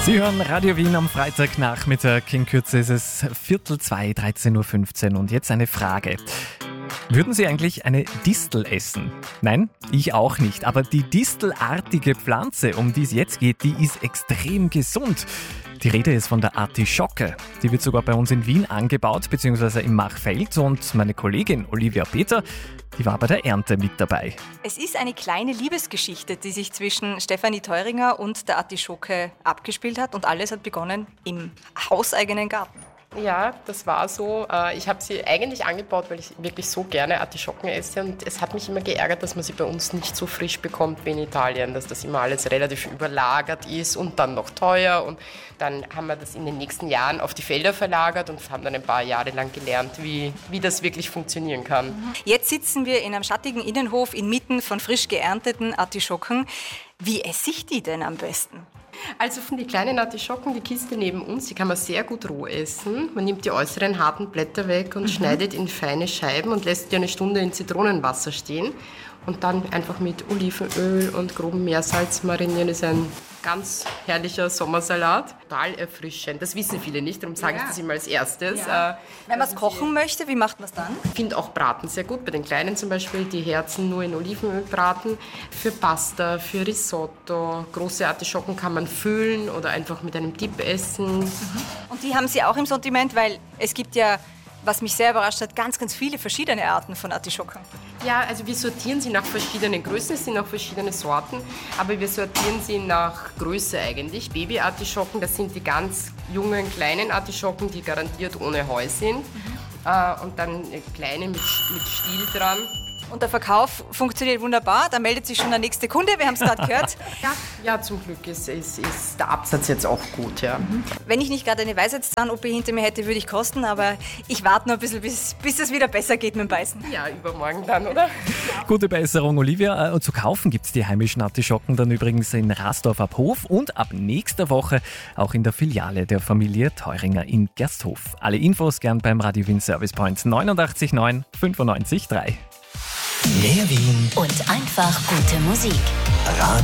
Sie hören Radio Wien am Freitagnachmittag. In Kürze ist es 1:45, 13:15 Uhr. Und jetzt eine Frage. Würden Sie eigentlich eine Distel essen? Nein, ich auch nicht. Aber die distelartige Pflanze, um die es jetzt geht, die ist extrem gesund. Die Rede ist von der Artischocke. Die wird sogar bei uns in Wien angebaut, beziehungsweise im Machfeld. Und meine Kollegin Olivia Peter, die war bei der Ernte mit dabei. Es ist eine kleine Liebesgeschichte, die sich zwischen Stefanie Theuringer und der Artischocke abgespielt hat. Und alles hat begonnen im hauseigenen Garten. Ja, das war so. Ich habe sie eigentlich angebaut, weil ich wirklich so gerne Artischocken esse. Und es hat mich immer geärgert, dass man sie bei uns nicht so frisch bekommt wie in Italien. Dass das immer alles relativ überlagert ist und dann noch teuer. Und dann haben wir das in den nächsten Jahren auf die Felder verlagert und haben dann ein paar Jahre lang gelernt, wie das wirklich funktionieren kann. Jetzt sitzen wir in einem schattigen Innenhof inmitten von frisch geernteten Artischocken. Wie esse ich die denn am besten? Also von den kleinen Artischocken, die Kiste neben uns, die kann man sehr gut roh essen. Man nimmt die äußeren harten Blätter weg und schneidet in feine Scheiben und lässt die eine Stunde in Zitronenwasser stehen. Und dann einfach mit Olivenöl und grobem Meersalz marinieren. Das ist ein ganz herrlicher Sommersalat. Total erfrischend. Das wissen viele nicht, darum sage ich das immer als erstes. Ja. Wenn man es kochen möchte, wie macht man es dann? Ich finde auch Braten sehr gut. Bei den Kleinen zum Beispiel die Herzen nur in Olivenöl braten. Für Pasta, für Risotto. Große Artischocken kann man füllen oder einfach mit einem Dip essen. Und die haben Sie auch im Sortiment, weil es gibt ja, was mich sehr überrascht hat, ganz, ganz viele verschiedene Arten von Artischocken. Ja, also wir sortieren sie nach verschiedenen Größen, es sind auch verschiedene Sorten, aber wir sortieren sie nach Größe eigentlich. Baby-Artischocken, das sind die ganz jungen, kleinen Artischocken, die garantiert ohne Heu sind. Und dann kleine mit Stiel dran. Und der Verkauf funktioniert wunderbar, da meldet sich schon der nächste Kunde, wir haben es gerade gehört. Ja, zum Glück ist der Absatz jetzt auch gut. Ja. Wenn ich nicht gerade eine Weisheitszahn-OP hinter mir hätte, würde ich kosten, aber ich warte noch ein bisschen, bis es wieder besser geht mit dem Beißen. Ja, übermorgen dann, oder? Gute Besserung, Olivia. Und zu kaufen gibt es die heimischen Artischocken dann übrigens in Rasdorf ab Hof und ab nächster Woche auch in der Filiale der Familie Theuringer in Gersthof. Alle Infos gern beim Radio Wien Service Point 89.9 95.3. Mehr Wien und einfach gute Musik.